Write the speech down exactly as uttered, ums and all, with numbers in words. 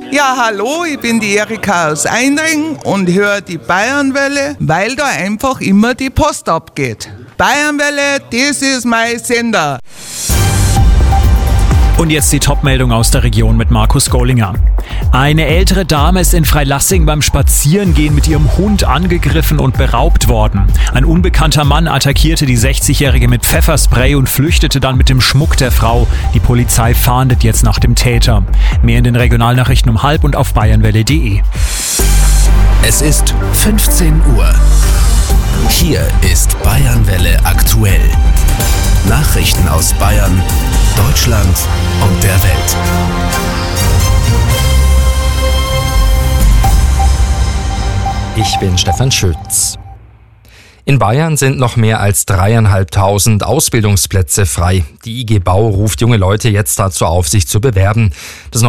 Ja, hallo, ich bin die Erika aus Einring und höre die Bayernwelle, weil da einfach immer die Post abgeht. Bayernwelle, das ist mein Sender. Und jetzt die Top-Meldung aus der Region mit Markus Gollinger. Eine ältere Dame ist in Freilassing beim Spazierengehen mit ihrem Hund angegriffen und beraubt worden. Ein unbekannter Mann attackierte die sechzigjährige mit Pfefferspray und flüchtete dann mit dem Schmuck der Frau. Die Polizei fahndet jetzt nach dem Täter. Mehr in den Regionalnachrichten um halb und auf bayernwelle punkt de. Es ist fünfzehn Uhr. Hier ist Bayernwelle aktuell. Nachrichten aus Bayern, Deutschland und der Welt. Ich bin Stefan Schütz. In Bayern sind noch mehr als dreieinhalbtausend Ausbildungsplätze frei. Die I G Bau ruft junge Leute jetzt dazu auf, sich zu bewerben. Das